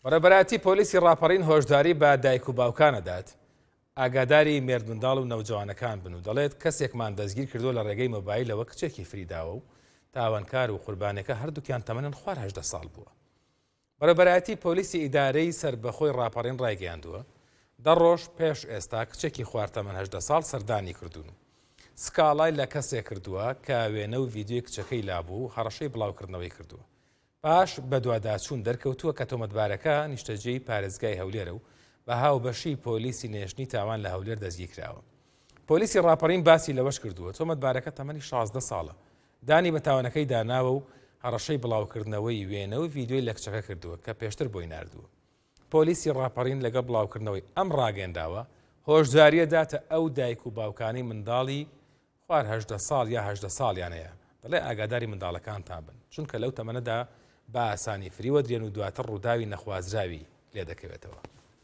بەڕێبەرایەتی پۆلیسی ڕاپەڕین هۆشداری بە دایک و باوکانەدات ئاگاداری مێرد منداڵ و نەوجوانەکان بن و دەڵێت کەسێکمان دەستگیر کردو لە ڕێگەی مۆبایلەوە کچێکی فریداوە و تاوانکار و قوربانەکە هەردووکیان تەمەنن خوار 18 ساڵ بووە. بەڕێبەرایەتی پۆلیسی ئیدارەی سربەخۆی ڕاپەڕین ڕایگەیاندووە 10 ڕۆژ پێش ئێستا کچێکی خواردتەمەن 18 ساڵ سەردانی کردوون. سکاڵای لە کەسێک کردووە کە وێنە و ڤیدیۆی کچەکەی لابوو هەڕەشەی بڵاوکردنەوەی کردووە. پاش بە دوواداچوون دەرکەوتووە کە تۆمەتبارەکە نیشتەجێی پارێزگای هەولێرە و بە هاوبەشی پۆلیسی نێشتنی تاوان لە هەولێر دەستگیر کراوە. پۆلیسی ڕاپەڕین باسی لەوەش کردووە تۆمەتبارەکە تەمەنی 16 ساڵە دانی بە تاوانەکەی داناوە و هەڕەشەی بڵاوکردنەوەی وێنە و ڤیدیۆی لە کچەکە کردووە کە پێشتر بۆی ناردووە. پۆلیسی ڕاپەڕین لەگەڵ بڵاوکردنەوەی ئەم ڕاگەنداوە هۆشداریە داتە ئەو دایک و باوکانی منداڵی خوار 18 ساڵ یا 18 ساڵیانەیە دەڵێ ئاگاداری منداڵەکانتان بن چونکە لەو تەمەنەدا بە ئاسانی فریوە درێن و دواتر ڕووداوی نەخوازراوی لێ دەکەوێتەوە.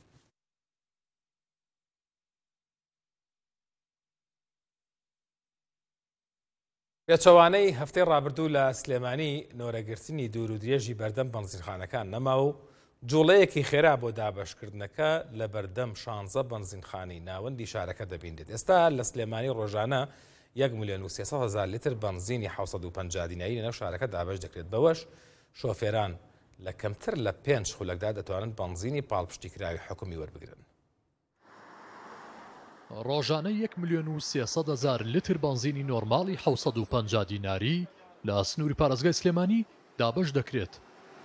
پێچەوانەی هەفتەی ڕابردوو لە سلێمانی نۆرەگرتنی دوور و درێژی بەردەم بەنزینخانەکان نەما و جوڵەیەکی خێرا بۆ دابەشکردنەکە لە بەردەم 16 بەنزینخانی ناوەندی شارەکە دەبیندێت. ئێستا لە سلێمانی ڕۆژانە 1,300,000 لیتر بەنزینی 750 دیناری لەناو شارەکە دابەش دەکرێت. بەوەش شۆفێران لە کەمتر لە 5 خولەکدا دەتوانن بەنزینی پاڵپشتیکراوی حکومی وەربگرن. ڕۆژانە 1,300,000 لیتر بەنزینی نۆرماڵی 750 دیناری لە سنووری پارێزگای سلێمانی دابەش دەکرێت.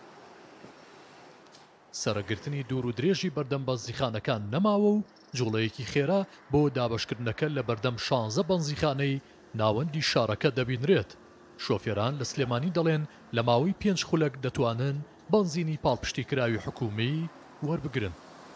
سەرەگرتنی دوور و درێژی بەردەم بەنزینخانەکان نەماوە و جوڵەیەکی خێرا بۆ دابەشکردنەکە لە بەردەم 16 بەنزینخانەی ناوەندی شارەکە دەبینرێت. شۆفێران لە سلێمانی دەڵێن لە ماوەی 5 خولەک دەتوانن بەنزینی پاڵپشتیکراوی حکومی وەربگرن.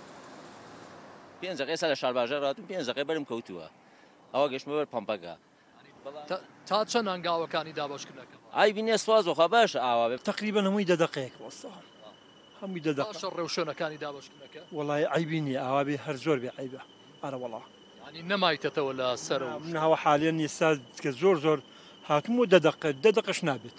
5 دقیقە ئێستا لە شارباژە ڕاتم 5 دقیقە بەرم کەوتووە ئەوە گەشتمە بەر پەمپەکە. تا چەند ئەنگاوەکانی دابەشکردنەکە؟ ئای بینێ سواز وخوا باش ئاوا بێ تقریبا هەمووی 10 دقەیەک وەستا هەمووی 10 دقیقە. باشە ڕێوشێنەکانی دابەشکردنەکە؟ وەڵای عیبی نییە ئاوا بێ هەر زۆر بێ عیبە. ئارە وەڵا ینی نەمایتەتەوە لە سەرەوە منەوە حالیان ئێستا کە زۆر هاتممە 10 دقە 10 دقەش نابێت.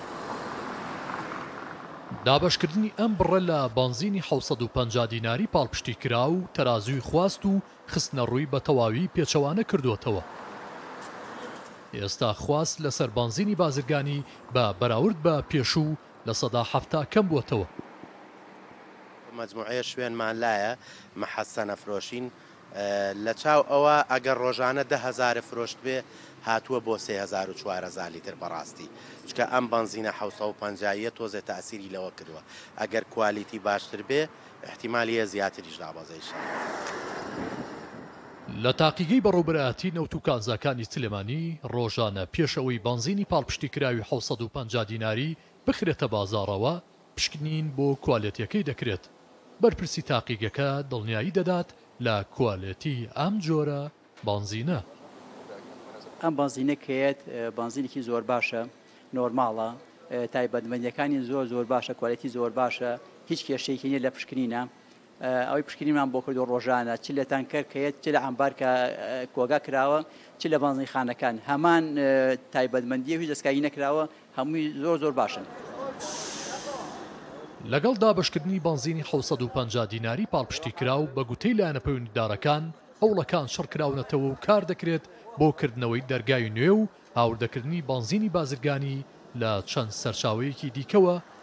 دابەشکردنی ئەم بڕە لە بەنزینی 750 دیناری پاڵپشتی کرا و تەرازوی خواست و خستنە ڕووی بە تەواوی پێچەوانە کردوتەوە. ئێستا خواست لەسەر بەنزینی بازرگانی بە بەراورد بە پێشوو لە 70 کەم بووتەوە. مجموعەیە شوێنمان لایە مەحەسە نەفرۆشین لە چاو ئەوە ئەگەر ڕۆژانە 10,000 فرۆشت بێ هاتووە بۆ 3,400 لیتر بەڕاستی چکە ئەم بەنزینە 750 تۆزێ تاسیری لەوە کردووە ئەگەر کوالیتی باشتر بێ احتیمالیە زیاتریش دابەزەیش. لە تاقیگەی بەڕێوەبەرایەتی نەوت و کانزاکانی سلێمانی ڕۆژانە پێشەوەی بەنزینی پاڵپشتیکراوی 750 دیناری بخرێتە بازاڕەوە پشکنین بۆ کوالیتیەکەی دەکرێت. بەرپرسی تاقیگەکە دڵنیایی دەدات لە کوالیتی ئەم جۆرە بەنزینە. ئەم بەنزینە کەیت بەنزینێکی زۆر باشە نۆرماڵە تایبەتمەندیەکانی زۆر باشە کوالیتی زۆر باشە هیچ کێشەیەکی نیە لە پشکنینە. ئەوەی پشکنینمان بۆ کردو ڕۆژانە چ لە تانکەر کەیت چ لە ئەمبار کە کۆگا کراوە چ لە بەنزینخانەکان هەمان تایبەتمەندیە هیچ دەستکاری نەکراوە هەمووی زۆر باشن. لەگەڵ دابەشکردنی بەنزینی 750 دیناری پاڵپشتی کراو بە گوتەی لایەنە پەیوەندیدارەکان هەوڵەکان شڕکراونەتەوە و کار دەکرێت بۆ کردنەوەی دەرگای نوێ و هاوردەکردنی بەنزینی بازرگانی لە چەند سەرچاوەیەکی دیکەوە